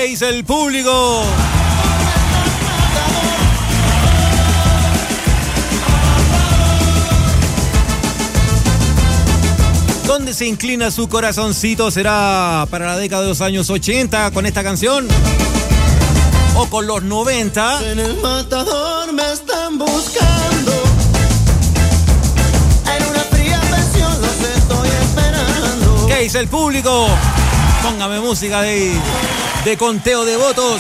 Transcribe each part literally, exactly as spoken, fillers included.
¿Qué dice el público? ¿Dónde se inclina su corazoncito? ¿Será para la década de los años ochenta con esta canción? ¿O con los noventa? En el matador me están buscando. En una fría pensión los estoy esperando. ¿Qué dice el público? Póngame música de, de conteo de votos.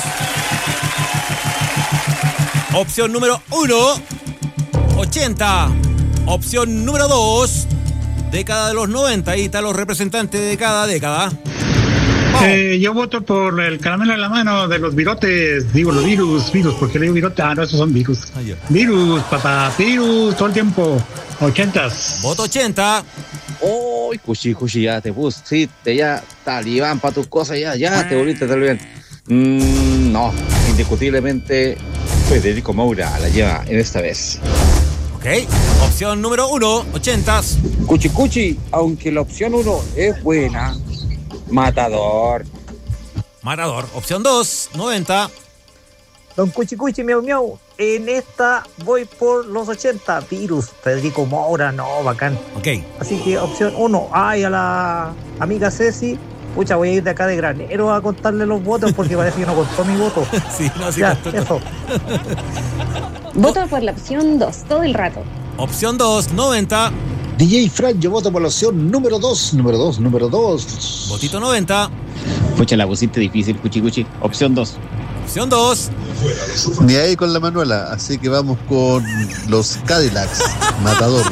Opción número uno, ochenta. Opción número dos, década de los noventa. Ahí están los representantes de cada década. Oh. Eh, yo voto por el caramelo en la mano de los virotes. Digo los virus, virus, porque le digo virote. Ah, no, esos son virus. Ah, yeah. Virus, papá, virus, todo el tiempo. Ochentas. Voto ochenta. Uy, cuchi, cuchi, ya te pusiste, ya, talibán para tus cosas, ya, ya te volviste talibán. Mm, no, indiscutiblemente Federico Moura la lleva en esta vez. Ok, opción número uno, ochentas. Cuchi, cuchi, aunque la opción uno es buena, Matador. Matador. Opción dos, noventa. Don Cuchi Cuchi, miau miau. En esta voy por los ochenta. Virus, Federico Moura, no, bacán. Ok. Así que opción uno. Ay, a la amiga Ceci. Pucha, voy a ir de acá de granero a contarle los votos porque parece que no contó mi voto. Sí, no, sí ya, contó. eso. Voto por la opción dos, todo el rato. Opción dos, noventa. D J Fran, yo voto por la opción número dos, número dos, número dos. Votito noventa. Pucha, la pusiste difícil, Cuchi Cuchi. Opción dos. Opción dos. Ni ahí con la Manuela, así que vamos con los Cadillacs, Matador.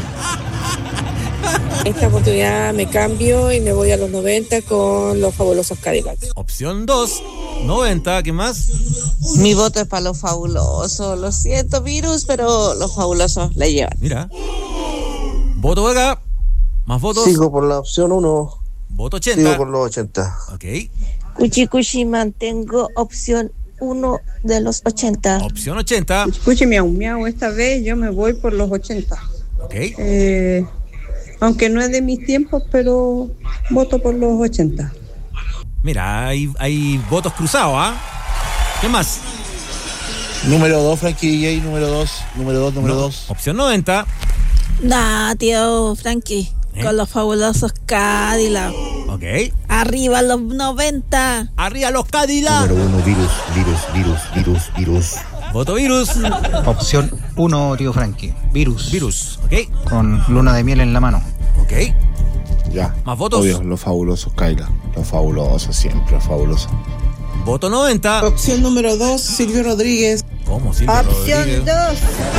Esta oportunidad me cambio y me voy a los noventa con los fabulosos Cadillacs. Opción dos, noventa, ¿qué más? Mi voto es para los fabulosos. Lo siento, virus, pero los fabulosos la llevan. Mira. Voto acá. Más votos. Sigo por la opción uno. Voto ochenta. Sigo por los ochenta. Ok. Cuchi Cuchi, mantengo opción uno de los ochenta. Opción ochenta. Cuchi miau miau, esta vez yo me voy por los ochenta. Ok. Eh, aunque no es de mis tiempos, pero voto por los ochenta. Mira, hay, hay votos cruzados, ¿ah? ¿eh? ¿Qué más? Número dos, Frankie D J, número dos, número dos, número dos. No. Opción noventa. Nah, tío Frankie, ¿Eh? con los fabulosos Cadillac. Ok. Arriba los noventa. Arriba los Cadillac. Número uno, virus, virus, virus, virus, virus. Voto virus. Opción uno, tío Frankie. Virus. Virus, ok. Con luna de miel en la mano. Ok. Ya. Más votos. Obvio, los fabulosos, Kaila. Los fabulosos, siempre, los fabulosos. Voto noventa. Opción número dos, Silvio Rodríguez. ¿Cómo, Silvio Opción Rodríguez? Opción dos.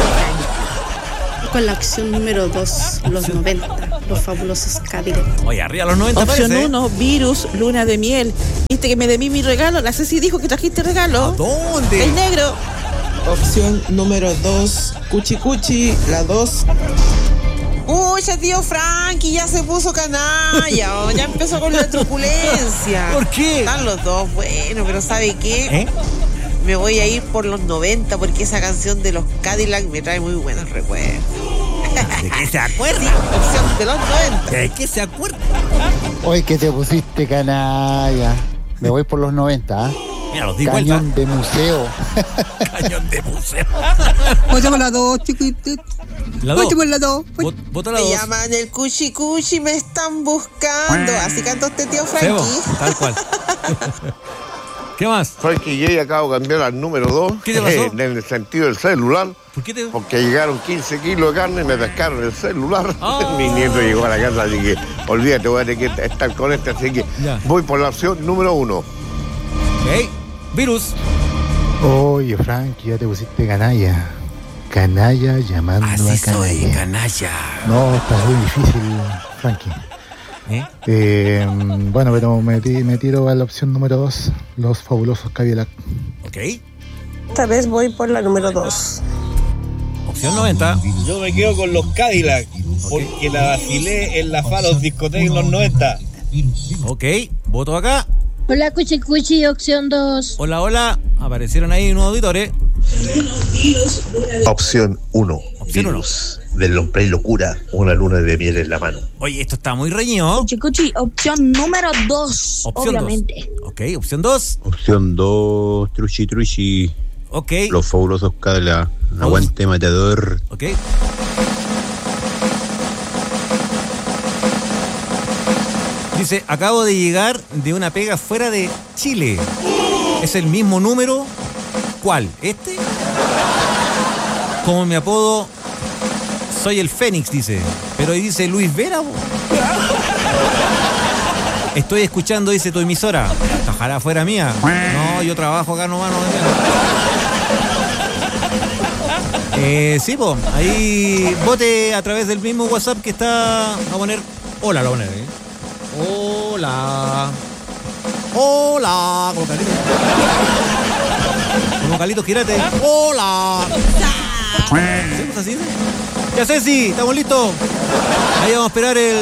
Con la opción número dos, los noventa, los fabulosos Cadillac. Oye, arriba los noventa. Opción parece. uno, virus, luna de miel. ¿Viste que me debí mi regalo? La Ceci dijo que trajiste regalo. ¿A dónde? El negro. Opción número dos, Cuchi Cuchi, la dos. Uy, ya tío Frankie ya se puso canalla, oh, ya empezó con la truculencia. ¿Por qué? Están los dos, bueno, pero ¿sabe qué? ¿Eh? Me voy a ir por los noventa porque esa canción de los Cadillac me trae muy buenos recuerdos. ¿De qué se acuerda? Sí, opción de los noventa. ¿De qué se acuerda? Hoy que te pusiste canalla. Me voy por los noventa. ¿eh? Mira, los di Cañón vuelta. de museo. Cañón de museo. Voto por la dos, chiquitito. La dos. Voto por la dos. Voto la Me dos. llaman el Cuchi Cuchi, me están buscando. Así cantó este tío Sebo, Frankie. tal cual. ¿Qué más? Frankie J acabo de cambiar al número dos. ¿Qué te pasó? Eh, en el sentido del celular. ¿Por qué te...? Porque llegaron quince kilos de carne y me pescaron el celular. Oh. Mi nieto llegó a la casa, así que olvídate, voy a tener que estar con este, así que Ya. voy por la opción número uno. Ok. Virus. Oye, Frankie, ya te pusiste canalla. Canalla llamando Así a soy, canalla. canalla. No, está muy difícil, Frankie. ¿Eh? Eh, bueno, pero me, ti- me tiro a la opción número dos, los fabulosos Cadillac. Ok. Esta vez voy por la número dos. Opción noventa. Yo me quedo con los Cadillac, porque la vacilé en la Falos Discoteca en los noventa. Ok. Voto acá. Hola, Cuchi Cuchi, opción dos. Hola, hola. Aparecieron ahí unos auditores. Opción uno. Opción uno. del Longplay Locura, una luna de miel en la mano. Oye, esto está muy reñido. Cuchi Cuchi, opción número dos, Opción obviamente. dos. Ok, opción dos. Opción dos, Truchi Truchi. Ok. Los fabulosos Cadillac. Aguante Matador. Ok. Dice, acabo de llegar de una pega fuera de Chile. ¿Es el mismo número? ¿Cuál? ¿Este? Como mi apodo, soy el Fénix, dice. Pero ahí dice Luis Vera. bo. Estoy escuchando, dice, tu emisora. Ojalá fuera mía. No, yo trabajo acá nomás. No, eh, sí, pues, ahí vote a través del mismo WhatsApp que está. Vamos a poner. Hola, lo voy a poner, ¿eh? Hola. Hola. Como Calito. Como Calito, gírate. Hola. ¿Sí, pues así? Ya Ceci, estamos listos. Ahí vamos a esperar el.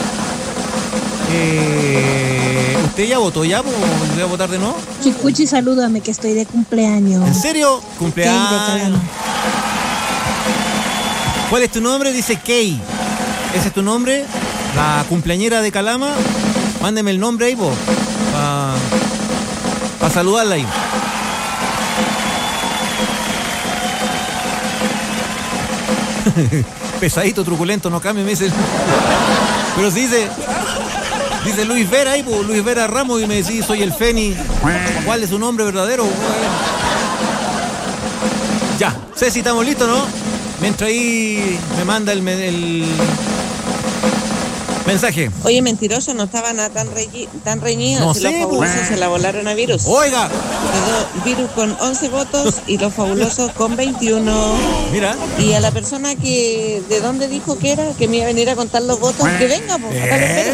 Eh, ¿Usted ya votó ya? ¿Voy a votar de nuevo? Cuchi Cuchi, salúdame que estoy de cumpleaños. ¿En serio? Kay de Cumpleaños. Calama. ¿Cuál es tu nombre? Dice Kay. ¿Ese es tu nombre? La cumpleañera de Calama. Mándeme el nombre ahí, vos. Para pa saludarla ahí. Pesadito, truculento, no cambie, me dice. Pero sí dice. Dice Luis Vera ahí, pues, Luis Vera Ramos, y me decís, soy el Feni. ¿Cuál es su nombre verdadero? Ya, Ceci, estamos listos, ¿no? Mientras ahí me manda el, el mensaje. Oye, mentiroso, no estaban tan, re, tan reñidos. No si sé, los fabulosos pues. se la volaron a Virus. Oiga. Quedó Virus con once votos y los fabulosos con veintiuno. Mira. Y a la persona que, ¿de dónde dijo que era? Que me iba a venir a contar los votos. Que venga, pues. Acá lo espero.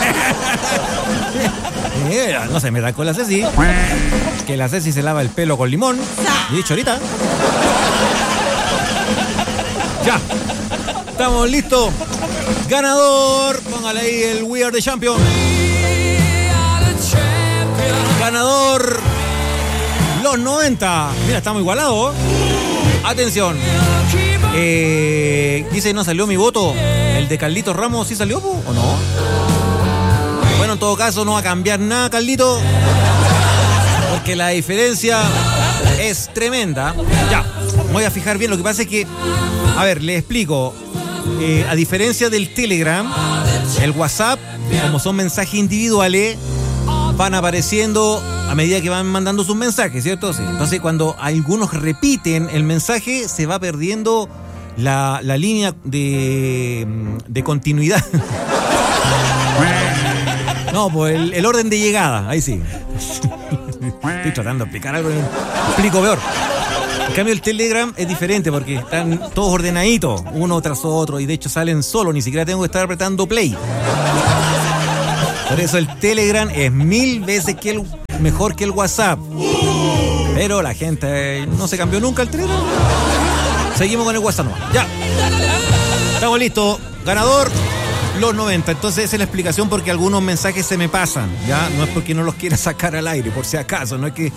Eh, no se meta con la Ceci. Que la Ceci se lava el pelo con limón. Y dicho ahorita. Ya. Estamos listos. Ganador. Póngale ahí el We Are the Champion. Ganador. Los noventa. Mira, estamos igualados. Atención. Eh, dice, no salió mi voto. El de Carlitos Ramos, ¿sí salió o no? Bueno, en todo caso no va a cambiar nada, Carlito, porque la diferencia es tremenda. Ya, voy a fijar bien. Lo que pasa es que, a ver, le explico. Eh, a diferencia del Telegram, el WhatsApp, como son mensajes individuales, van apareciendo a medida que van mandando sus mensajes, ¿cierto? Sí. Entonces, cuando algunos repiten el mensaje, se va perdiendo la, la línea de, de continuidad. No, pues el, el orden de llegada, ahí sí. Estoy tratando de explicar algo, explico peor. En cambio el Telegram es diferente porque están todos ordenaditos, uno tras otro, y de hecho salen solos, ni siquiera tengo que estar apretando play. Por eso el Telegram es mil veces que el, mejor que el WhatsApp. Pero la gente no se cambió nunca al Telegram. Seguimos con el WhatsApp nomás. Ya. Estamos listos. Ganador, los noventa. Entonces esa es la explicación porque algunos mensajes se me pasan. Ya, no es porque no los quiera sacar al aire, por si acaso. No es que